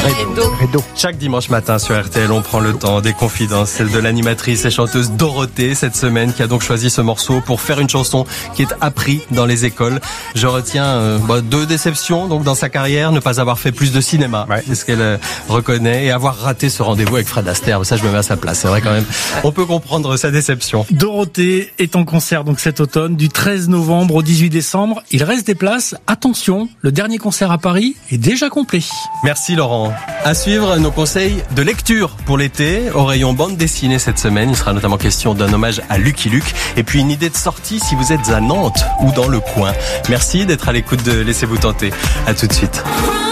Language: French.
Redo. Chaque dimanche matin sur RTL, on prend le temps des confidences, celle de l'animatrice et chanteuse Dorothée cette semaine, qui a donc choisi ce morceau pour faire une chanson qui est apprise dans les écoles. Je retiens 2 déceptions donc dans sa carrière, ne pas avoir fait plus de cinéma, c'est ce qu'elle reconnaît, et avoir raté ce rendez-vous avec Fred Astaire. Ça, je me mets à sa place. C'est vrai quand même. On peut comprendre sa déception. Dorothée est en concert donc cet automne, du 13 novembre au 18 décembre. Il reste des places. Attention, le dernier concert à Paris est déjà complet. Merci Laurent. À suivre nos conseils de lecture pour l'été au rayon bande dessinée cette semaine. Il sera notamment question d'un hommage à Lucky Luke et puis une idée de sortie si vous êtes à Nantes ou dans le coin. Merci d'être à l'écoute de Laissez-vous tenter. À tout de suite.